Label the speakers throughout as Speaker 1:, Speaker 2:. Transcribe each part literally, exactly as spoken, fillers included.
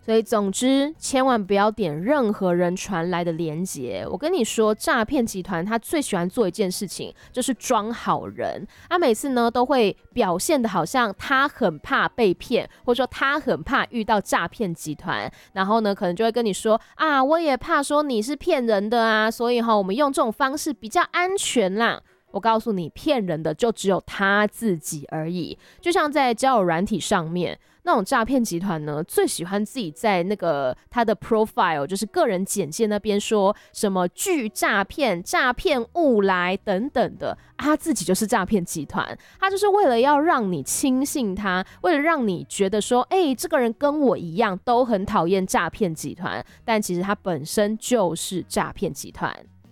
Speaker 1: 所以总之千万不要点任何人传来的连结。我跟你说，诈骗集团他最喜欢做一件事情，就是装好人。他每次呢都会表现的好像他很怕被骗，或者说他很怕遇到诈骗集团，然后呢可能就会跟你说啊，我也怕说你是骗人的啊，所以我们用这种方式比较安全啦。我告诉你，骗人的就只有他自己而已。就像在交友软体上面，那种诈骗集团呢，最喜欢自己在那个他的 profile， 就是个人简介那边说什么拒诈骗、诈骗勿来等等的，啊，他自己就是诈骗集团。他就是为了要让你轻信他，为了让你觉得说，哎、欸，这个人跟我一样都很讨厌诈骗集团，但其实他本身就是诈骗集团。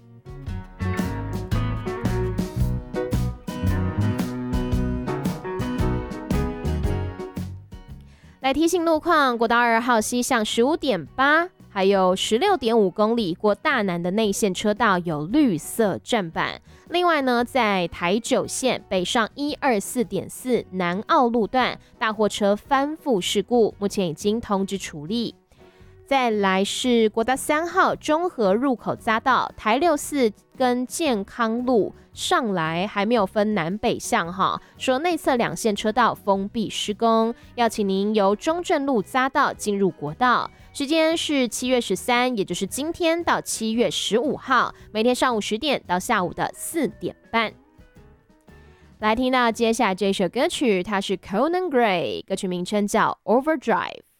Speaker 1: 来提醒路况，国道二号西向 十五点八 还有 十六点五 公里过大南的内线车道有绿色站板。另外呢，在台九线北上 一二四点四 南澳路段大货车翻覆事故，目前已经通知处理。再来是国道三号中和入口匝道，台六四跟健康路上来还没有分南北向哈，说内侧两线车道封闭施工，要请您由中正路匝道进入国道。时间是七月十三，也就是今天到七月十五号，每天上午十点到下午的四点半。来听到接下来这首歌曲，它是 Conan Gray， 歌曲名称叫 Overdrive。